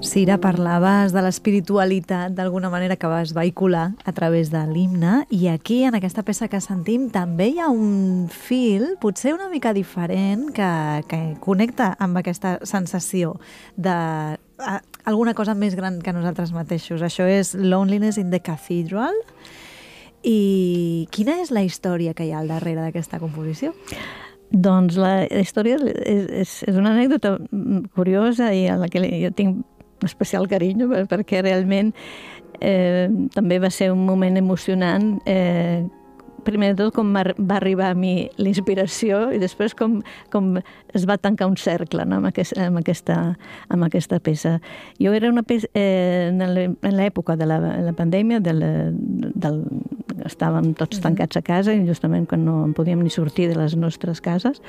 Cira, parlaves de l'espiritualitat d'alguna manera que vas vehicular a través de l'himne i aquí, en aquesta peça que sentim, també hi ha un fil, potser una mica diferent, que connecta amb aquesta sensació de alguna cosa més gran que nosaltres mateixos. Això és Loneliness in the Cathedral. I quina és la història que hi ha al darrere d'aquesta composició? Doncs la història és una anècdota curiosa i a la que jo tinc especial carinyo perquè realment també va ser un moment emocionant. Primer de tot, com va arribar a mi l'inspiració i després com es va tancar un cercle, no? amb aquesta peça. Jo era una peça, en l'època de la pandèmia, estàvem tots tancats a casa i justament quan no en podíem ni sortir de les nostres cases,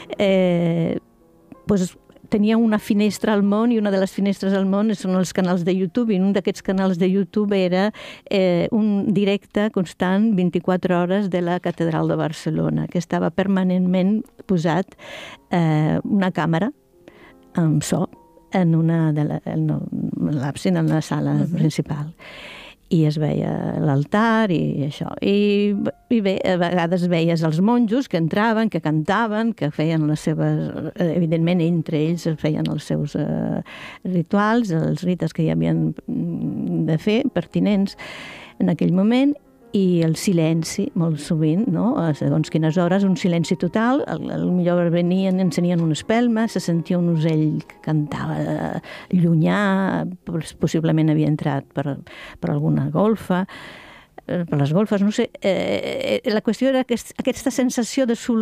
tenia una finestra al món i una de les finestres al món són els canals de YouTube i un d'aquests canals de YouTube era un directe constant 24 hores de la Catedral de Barcelona, que estava permanentment posat una càmera amb so en l'absis, en la sala principal. I es veia l'altar i això. I bé, a vegades veies els monjos que entraven, que cantaven, que feien les seves... Evidentment, entre ells feien els seus rituals, els rites que hi havien de fer, pertinents en aquell moment, i el silenci, molt sovint, no? Segons quines hores, un silenci total, potser venien, encenien una espelma, se sentia un ocell que cantava llunyà, possiblement havia entrat per alguna golfa, per les golfes, no sé. La qüestió era aquesta sensació de